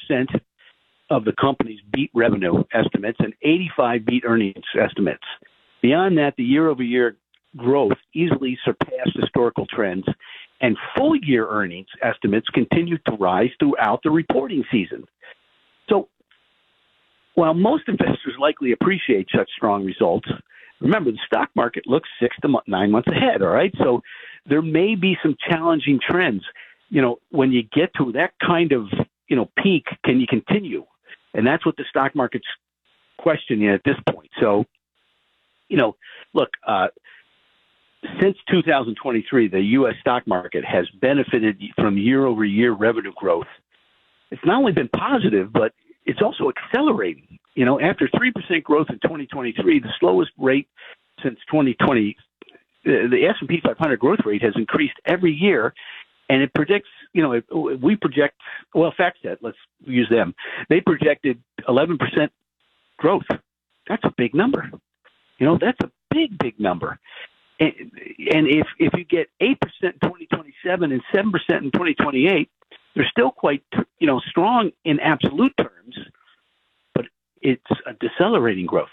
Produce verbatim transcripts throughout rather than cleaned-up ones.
percent of the companies beat revenue estimates and eighty-five beat earnings estimates. Beyond that, the year-over-year growth easily surpassed historical trends, and full-year earnings estimates continued to rise throughout the reporting season. So, while most investors likely appreciate such strong results, remember, the stock market looks six to nine months ahead, all right? So there may be some challenging trends. You know, when you get to that kind of, you know, peak, can you continue? And that's what the stock market's questioning at this point. So, you know, look, uh, since two thousand twenty-three, the U S stock market has benefited from year-over-year revenue growth. It's not only been positive, but it's also accelerating. You know, after three percent growth in twenty twenty-three, the slowest rate since twenty twenty, the S and P five hundred growth rate has increased every year, and it predicts, you know, we project, well, FactSet, let's use them. They projected eleven percent growth. That's a big number. You know, that's a big, big number. And, and if, if you get eight percent in twenty twenty-seven and seven percent in twenty twenty-eight, they're still quite, you know, strong in absolute terms, but it's a decelerating growth.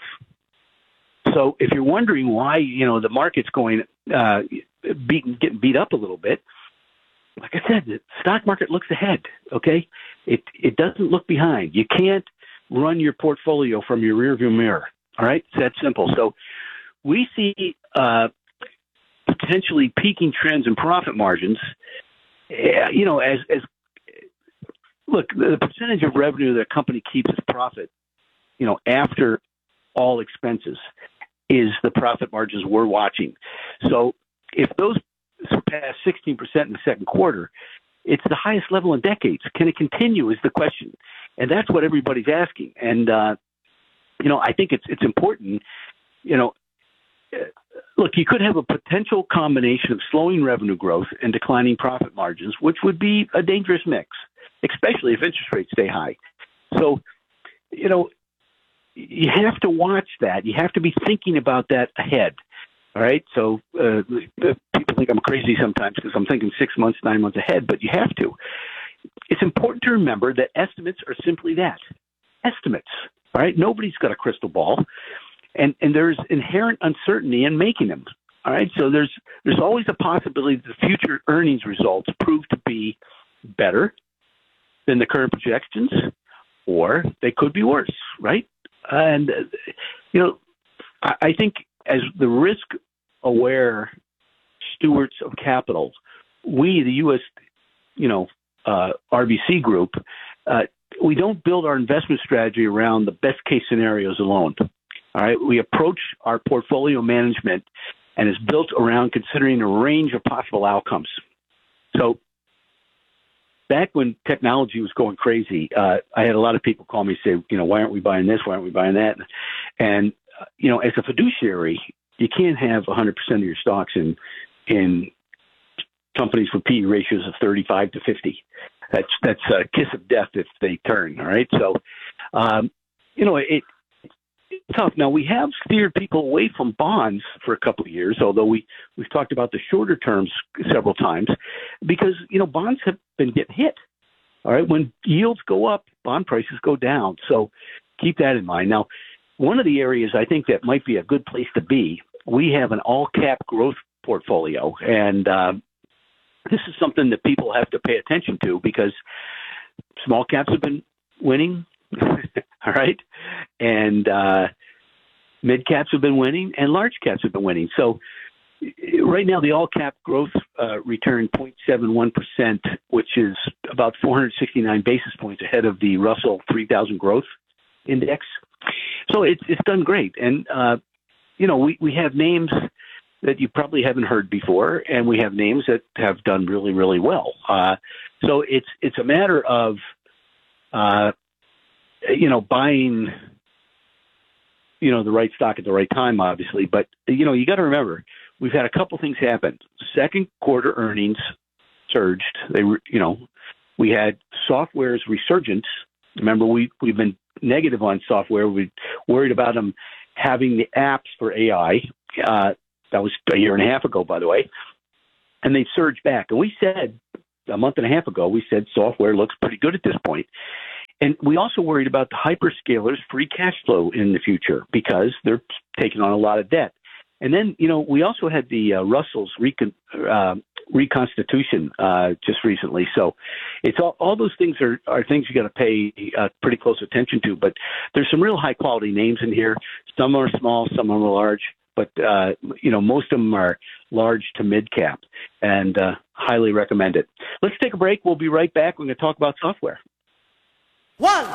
So if you're wondering why, you know, the market's going, uh, beaten, getting beat up a little bit, like I said, the stock market looks ahead, okay? It it doesn't look behind. You can't run your portfolio from your rearview mirror, all right? It's that simple. So we see uh, potentially peaking trends in profit margins, uh, you know, as, as look, the percentage of revenue that a company keeps as profit, you know, after all expenses is the profit margins we're watching. So if those surpass sixteen percent in the second quarter, it's the highest level in decades. Can it continue is the question. And that's what everybody's asking. And, uh, you know, I think it's it's important, you know, look, you could have a potential combination of slowing revenue growth and declining profit margins, which would be a dangerous mix, especially if interest rates stay high. So, you know, you have to watch that. You have to be thinking about that ahead. All right. So uh, people think I'm crazy sometimes because I'm thinking six months, nine months ahead, but you have to. It's important to remember that estimates are simply that, estimates. All right. Nobody's got a crystal ball, and and there's inherent uncertainty in making them. All right. So there's there's always a possibility that the future earnings results prove to be better than the current projections, or they could be worse. Right. And uh, you know, I, I think as the risk-aware stewards of capital, we, the U S, you know, uh, R B C Group, uh, we don't build our investment strategy around the best-case scenarios alone. All right, we approach our portfolio management and is built around considering a range of possible outcomes. So, back when technology was going crazy, uh, I had a lot of people call me and say, you know, why aren't we buying this? Why aren't we buying that? And you know, as a fiduciary, you can't have one hundred percent of your stocks in in companies with P E ratios of thirty-five to fifty. That's that's a kiss of death if they turn. All right, so um, you know it, it's tough. Now we have steered people away from bonds for a couple of years, although we we've talked about the shorter terms several times, because you know bonds have been getting hit. All right, when yields go up, bond prices go down. So keep that in mind. Now, one of the areas I think that might be a good place to be, we have an all-cap growth portfolio, and uh, this is something that people have to pay attention to because small caps have been winning, all right, and uh, mid caps have been winning, and large caps have been winning. So right now, the all-cap growth uh, return zero point seven one percent, which is about four hundred sixty-nine basis points ahead of the Russell three thousand Growth Index. So it's it's done great, and uh, you know we, we have names that you probably haven't heard before, and we have names that have done really really well. Uh, so it's it's a matter of uh, you know buying you know the right stock at the right time, obviously. But you know you got to remember we've had a couple things happen. Second quarter earnings surged. They you know we had software's resurgence. Remember we we've been negative on software. We worried about them having the apps for A I. Uh, that was a year and a half ago, by the way. And they surged back. And we said a month and a half ago, we said software looks pretty good at this point. And we also worried about the hyperscalers' free cash flow in the future because they're taking on a lot of debt. And then, you know, we also had the uh, Russell's recon, uh, reconstitution uh, just recently. So it's all, all those things are, are things you got to pay uh, pretty close attention to. But there's some real high quality names in here. Some are small, some are large. But, uh, you know, most of them are large to mid cap, and uh, highly recommend it. Let's take a break. We'll be right back. We're going to talk about software. One,